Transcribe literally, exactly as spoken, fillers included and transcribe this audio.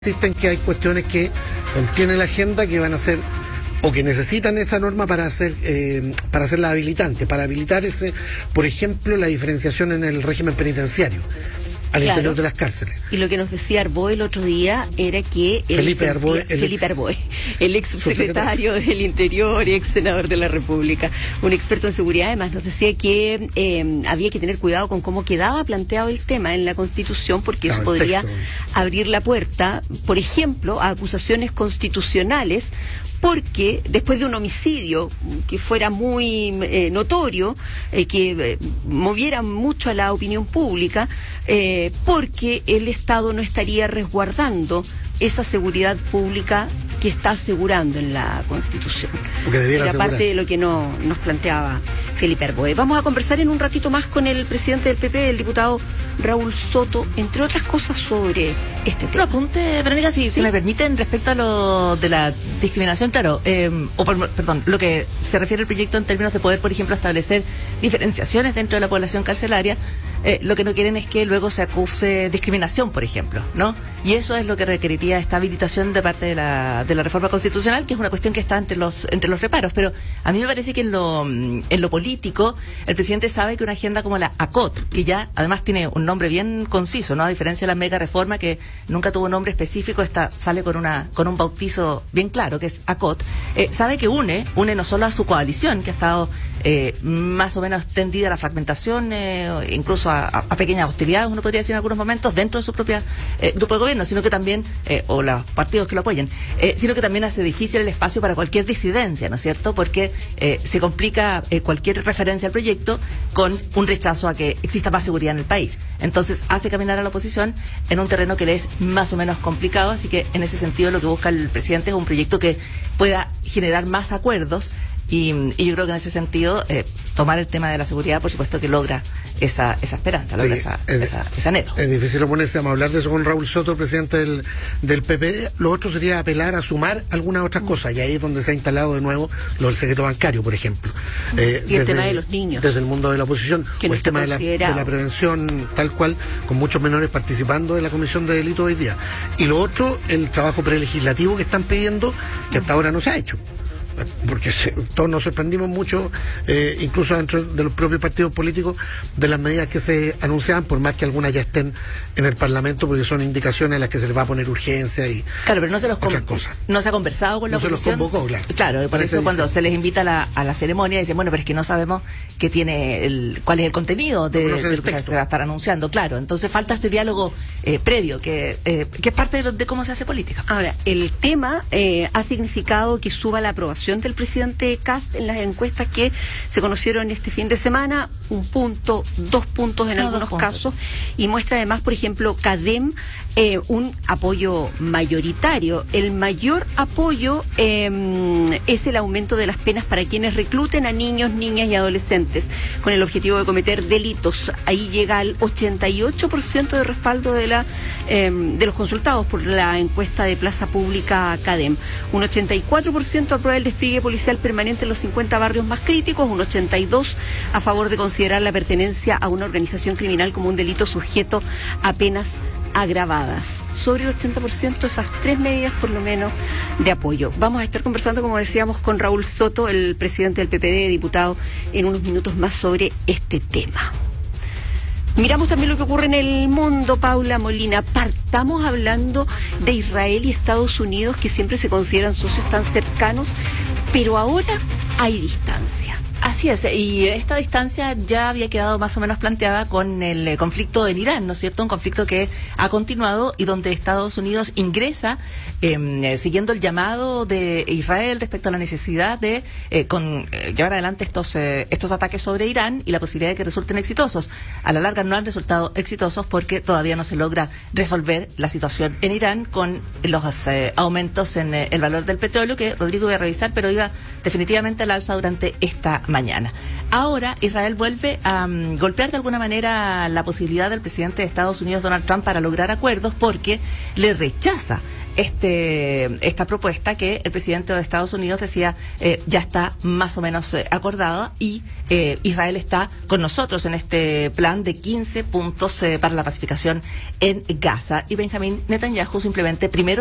Existen que hay cuestiones que contiene la agenda que van a ser o que necesitan esa norma para hacer eh, para hacerla habilitante, para habilitar ese, por ejemplo, la diferenciación en el régimen penitenciario al claro. interior de las cárceles. Y lo que nos decía Arboe el otro día era que el Felipe Arboe, el Felipe ex, Arboe, el ex subsecretario del Interior y ex senador de la República, un experto en seguridad, además nos decía que eh, había que tener cuidado con cómo quedaba planteado el tema en la Constitución, porque claro, eso podría texto. abrir la puerta, por ejemplo, a acusaciones constitucionales, porque después de un homicidio que fuera muy eh, notorio, eh, que eh, moviera mucho a la opinión pública, eh, porque el Estado no estaría resguardando esa seguridad pública que está asegurando en la Constitución. Porque debiera Era asegurar. parte de lo que no, nos planteaba Felipe Arboe. Vamos a conversar en un ratito más con el presidente del P P, el diputado Raúl Soto, entre otras cosas sobre este tema. Un apunte, Verónica, si, ¿Sí? si me permiten, respecto a lo de la discriminación, claro, eh, o por- perdón, lo que se refiere al proyecto en términos de poder, por ejemplo, establecer diferenciaciones dentro de la población carcelaria. Eh, lo que no quieren es que luego se acuse discriminación, por ejemplo, ¿no? Y eso es lo que requeriría esta habilitación de parte de la, de la reforma constitucional, que es una cuestión que está entre los entre los reparos. Pero a mí me parece que en lo, en lo político, el presidente sabe que una agenda como la ACOT, que ya además tiene un nombre bien conciso, ¿no? A diferencia de la mega reforma, que nunca tuvo nombre específico, esta sale con una con un bautizo bien claro, que es ACOT, eh, sabe que une, une no solo a su coalición, que ha estado eh, más o menos tendida a la fragmentación, eh, incluso a, a pequeñas hostilidades, uno podría decir en algunos momentos, dentro de su propia eh, grupo de gobierno, sino que también, eh, o los partidos que lo apoyen, eh, sino que también hace difícil el espacio para cualquier disidencia, ¿no es cierto? Porque eh, se complica eh, cualquier referencia al proyecto con un rechazo a que exista más seguridad en el país. Entonces hace caminar a la oposición en un terreno que le es más o menos complicado, así que en ese sentido lo que busca el presidente es un proyecto que pueda generar más acuerdos. Y, y yo creo que en ese sentido, eh, tomar el tema de la seguridad, por supuesto que logra esa esa esperanza, logra Sí, esa, es, esa, ese anhelo. Es difícil oponerse, vamos a hablar de eso con Raúl Soto, presidente del, del P P. Lo otro sería apelar a sumar algunas otras cosas, y ahí es donde se ha instalado de nuevo lo del secreto bancario, por ejemplo. Eh, Y el desde, tema de los niños. Desde el mundo de la oposición, Que o no el está tema de la, de considerado. la prevención, tal cual, con muchos menores participando de la comisión de delitos hoy día. Y lo otro, el trabajo prelegislativo que están pidiendo, que hasta ahora no se ha hecho. Porque se, todos nos sorprendimos mucho, eh, incluso dentro de los propios partidos políticos, de las medidas que se anunciaban, por más que algunas ya estén en el Parlamento, porque son indicaciones en las que se les va a poner urgencia y Claro, pero no se los otras con- cosas. no se ha conversado con la No se los oposición. convocó, claro. Claro, por Parece eso cuando dicen. se les invita a la, a la ceremonia dicen, bueno, pero es que no sabemos qué tiene el, cuál es el contenido de, No conoce de el lo que se texto. va a estar anunciando, claro. Entonces falta este diálogo eh, previo, que, eh, que es parte de, lo- de cómo se hace política. Ahora, el tema eh, ha significado que suba la aprobación del presidente Kast en las encuestas que se conocieron este fin de semana, un punto, dos puntos en No, algunos dos puntos. casos, y muestra además, por ejemplo, CADEM, eh, un apoyo mayoritario. El mayor apoyo eh, es el aumento de las penas para quienes recluten a niños, niñas y adolescentes con el objetivo de cometer delitos. Ahí llega al ochenta y ocho por ciento de respaldo de la eh, de los consultados por la encuesta de Plaza Pública CADEM. Un ochenta y cuatro por ciento aprueba el despliegue policial permanente en los cincuenta barrios más críticos, un ochenta y dos por ciento a favor de considerar la pertenencia a una organización criminal como un delito sujeto a penas agravadas. Sobre el ochenta por ciento, esas tres medidas por lo menos de apoyo. Vamos a estar conversando, como decíamos, con Raúl Soto, el presidente del P P D, diputado, en unos minutos más sobre este tema. Miramos también lo que ocurre en el mundo, Paula Molina. Partamos hablando de Israel y Estados Unidos, que siempre se consideran socios tan cercanos, pero ahora hay distancia. Así es, y esta distancia ya había quedado más o menos planteada con el eh, conflicto en Irán, ¿no es cierto? Un conflicto que ha continuado y donde Estados Unidos ingresa eh, eh, siguiendo el llamado de Israel respecto a la necesidad de eh, con, eh, llevar adelante estos eh, estos ataques sobre Irán y la posibilidad de que resulten exitosos. A la larga no han resultado exitosos porque todavía no se logra resolver la situación en Irán con los eh, aumentos en eh, el valor del petróleo, que Rodrigo iba a revisar, pero iba definitivamente al alza durante esta mañana. Ahora Israel vuelve a um, golpear de alguna manera la posibilidad del presidente de Estados Unidos, Donald Trump, para lograr acuerdos, porque le rechaza este esta propuesta que el presidente de Estados Unidos decía eh, ya está más o menos eh, acordada y eh, Israel está con nosotros en este plan de quince puntos eh, para la pacificación en Gaza. Y Benjamín Netanyahu simplemente primero